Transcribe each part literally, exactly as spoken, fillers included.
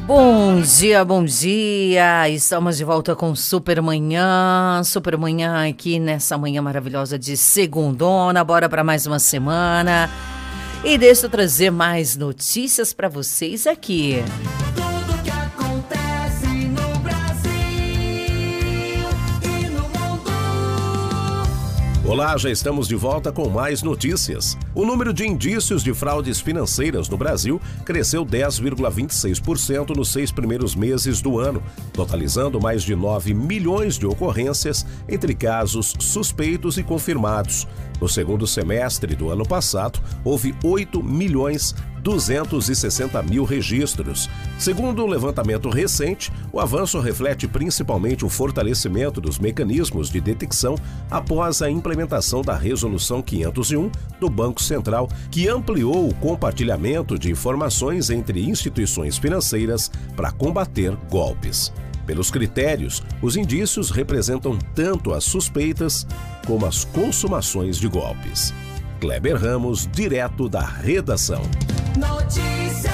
Bom dia, bom dia! Estamos de volta com Supermanhã, Supermanhã aqui nessa manhã maravilhosa de segundona. Bora para mais uma semana. E deixa eu trazer mais notícias para vocês aqui. Tudo que acontece no Brasil e no mundo. Olá, já estamos de volta com mais notícias. O número de indícios de fraudes financeiras no Brasil cresceu dez vírgula vinte e seis por cento nos seis primeiros meses do ano, totalizando mais de nove milhões de ocorrências entre casos suspeitos e confirmados. No segundo semestre do ano passado, houve oito milhões duzentos e sessenta mil registros. Segundo um levantamento recente, o avanço reflete principalmente o fortalecimento dos mecanismos de detecção após a implementação da Resolução quinhentos e um do Banco Central, que ampliou o compartilhamento de informações entre instituições financeiras para combater golpes. Pelos critérios, os indícios representam tanto as suspeitas como as consumações de golpes. Kleber Ramos, direto da redação. Notícias.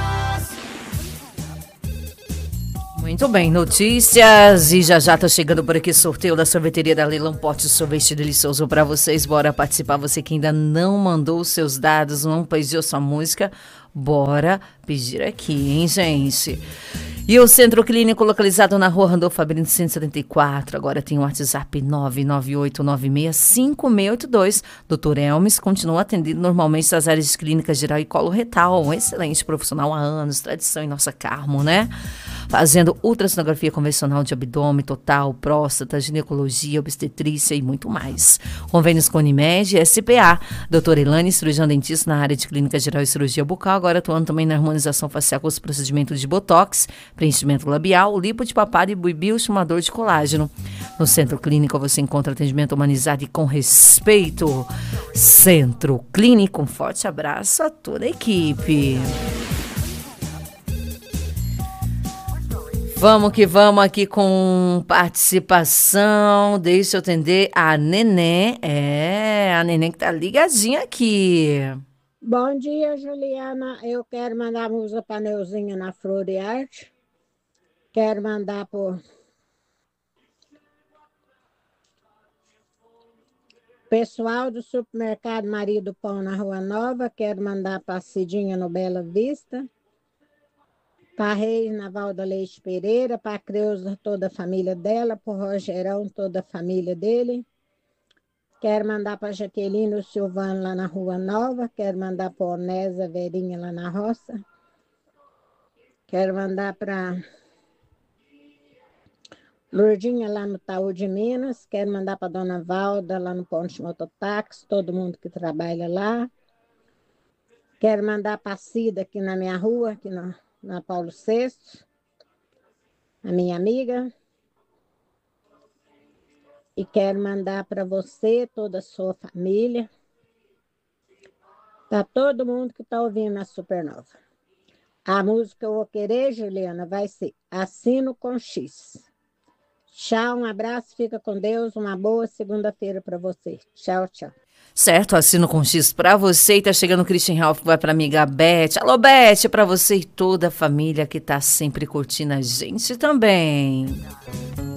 Muito bem, notícias. E já já tá chegando por aqui sorteio da sorveteria da Leilão Pote, sorvete delicioso para vocês. Bora participar. Você que ainda não mandou os seus dados, não pediu sua música, bora pedir aqui, hein, gente? E o Centro Clínico, localizado na rua Randolfo Fabrini cento e setenta e quatro, agora tem o WhatsApp nove nove oito nove seis cinco seis oito dois. doutor Elmes continua atendendo normalmente as áreas de clínica geral e coloretal. Um excelente profissional há anos, tradição em nossa Carmo, né? Fazendo ultrassonografia convencional de abdômen total, próstata, ginecologia, obstetrícia e muito mais. Convênios com Unimed e S P A. doutora Elane, cirurgião dentista na área de clínica geral e cirurgia bucal, agora atuando também na harmonização facial com os procedimentos de botox, preenchimento labial, lipo de papada e bioestimulador de colágeno. No Centro Clínico você encontra atendimento humanizado e com respeito. Centro Clínico, um forte abraço a toda a equipe. Vamos que vamos aqui com participação. Deixa eu atender a Nenê. É, a Nenê que tá ligadinha aqui. Bom dia, Juliana. Eu quero mandar música para Neuzinha na Flor e Arte. Quero mandar por pessoal do supermercado Maria do Pão na Rua Nova. Quero mandar para Cidinha no Bela Vista. Para Reis na Valda Leite Pereira. Para Creuza, toda a família dela. Para Rogerão, toda a família dele. Quero mandar para Jaqueline e o Silvano lá na Rua Nova. Quero mandar para Onésia Verinha lá na Roça. Quero mandar para Lourdinha lá no Taú de Minas. Quero mandar para Dona Valda lá no Ponte de Mototáxi. Todo mundo que trabalha lá. Quero mandar para a Cida aqui na minha rua, aqui na, na Paulo sexto. A minha amiga. E quero mandar para você, toda a sua família, para todo mundo que está ouvindo a Supernova. A música que eu vou querer, Juliana, vai ser Assino com X. Tchau, um abraço, fica com Deus, uma boa segunda-feira para você. Tchau, tchau. Certo, assino com X para você. E tá chegando o Christian Ralph, que vai para amiga Beth. Alô, Beth, para você e toda a família que tá sempre curtindo a gente também.